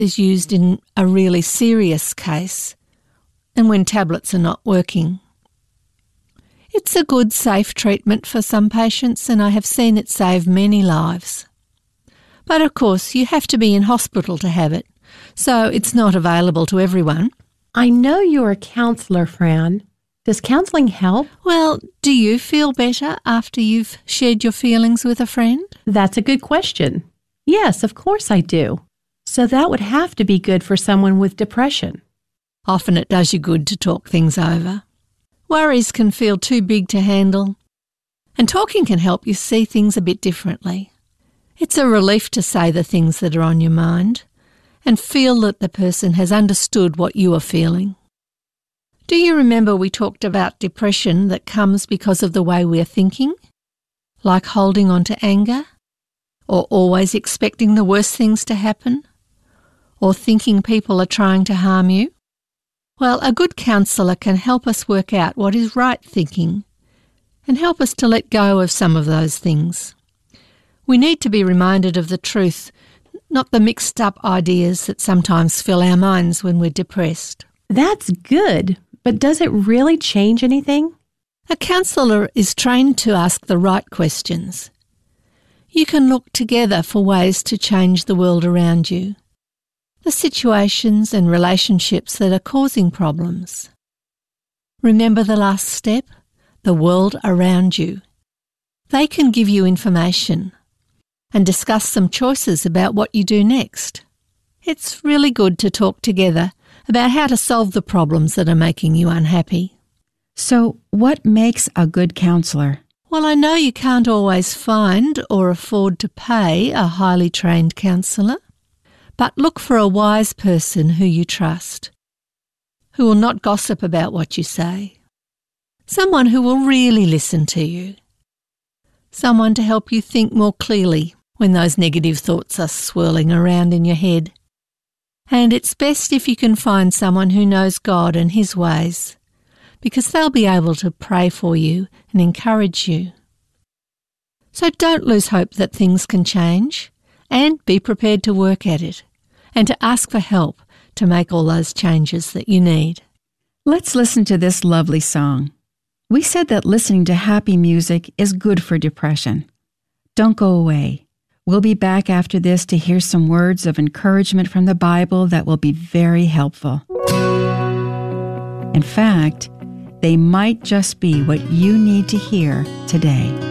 is used in a really serious case and when tablets are not working. It's a good, safe treatment for some patients, and I have seen it save many lives. But of course, you have to be in hospital to have it, so it's not available to everyone. I know you're a counsellor, Fran. Does counselling help? Well, do you feel better after you've shared your feelings with a friend? That's a good question. Yes, of course I do. So that would have to be good for someone with depression. Often it does you good to talk things over. Worries can feel too big to handle, and talking can help you see things a bit differently. It's a relief to say the things that are on your mind and feel that the person has understood what you are feeling. Do you remember we talked about depression that comes because of the way we are thinking? Like holding on to anger, or always expecting the worst things to happen, or thinking people are trying to harm you? Well, a good counsellor can help us work out what is right thinking and help us to let go of some of those things. We need to be reminded of the truth, not the mixed up ideas that sometimes fill our minds when we're depressed. That's good, but does it really change anything? A counsellor is trained to ask the right questions. You can look together for ways to change the world around you, the situations and relationships that are causing problems. Remember the last step, the world around you. They can give you information and discuss some choices about what you do next. It's really good to talk together about how to solve the problems that are making you unhappy. So, what makes a good counsellor? Well, I know you can't always find or afford to pay a highly trained counsellor, but look for a wise person who you trust, who will not gossip about what you say, someone who will really listen to you, someone to help you think more clearly when those negative thoughts are swirling around in your head. And it's best if you can find someone who knows God and His ways, because they'll be able to pray for you and encourage you. So don't lose hope that things can change, and be prepared to work at it and to ask for help to make all those changes that you need. Let's listen to this lovely song. We said that listening to happy music is good for depression. Don't go away. We'll be back after this to hear some words of encouragement from the Bible that will be very helpful. In fact, they might just be what you need to hear today.